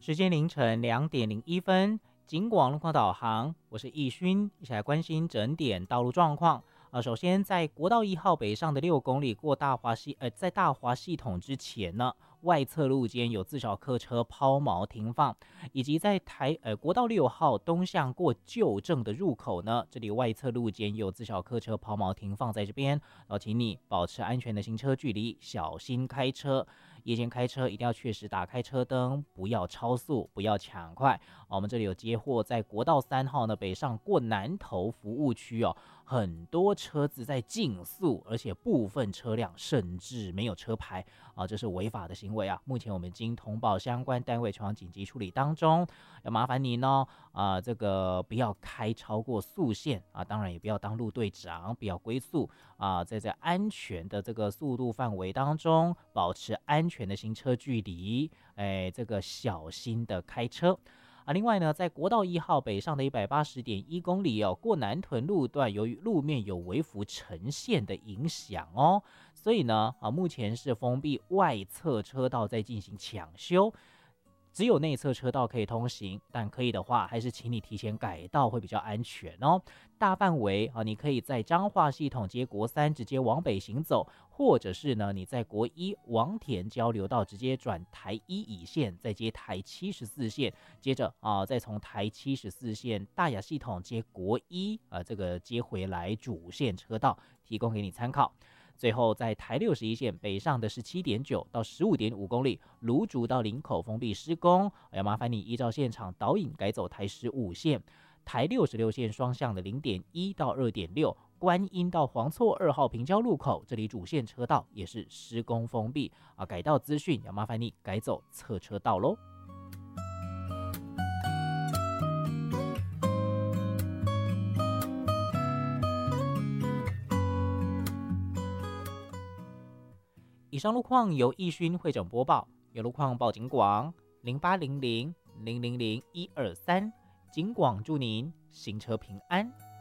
时间凌晨2点01分，警广路况导航，我是易勋，一起来关心整点道路状况。首先在国道1号北上的6公里过大华系，在大华系统之前呢，外侧路间有自小客车抛锚停放，以及在国道6号东向过旧正的入口呢，这里外侧路间有自小客车抛锚停放在这边，请你保持安全的行车距离，小心开车。夜间开车一定要确实打开车灯，不要超速，不要抢快。我们这里有接获，在国道3号呢北上过南投服务区很多车子在竞速，而且部分车辆甚至没有车牌这是违法的行为啊。目前我们经通报相关单位前往紧急处理当中，要麻烦您这个不要开超过速限当然也不要当路队长，不要龟速在这安全的这个速度范围当中，保持安全的行车距离，这个小心的开车。另外呢，在国道1号北上的180.1公里过南屯路段，由于路面有微幅呈现的影响所以呢目前是封闭外侧车道在进行抢修。只有内侧车道可以通行，但可以的话，还是请你提前改道会比较安全大范围你可以在彰化系统接国3直接往北行走，或者是呢你在国1王田交流道直接转台1乙线，再接台74线，接着再从台74线大雅系统接国1这个接回来主线车道，提供给你参考。最后在台61线北上的17.9到15.5公里，芦竹到林口封闭施工，要麻烦你依照现场导引改走台15线。台66线双向的0.1到2.6，观音到黄厝2号平交路口，这里主线车道也是施工封闭改道资讯要麻烦你改走侧车道咯。以上路况由易勋会诊播报，有路况报警广0800000123，警广祝您行车平安。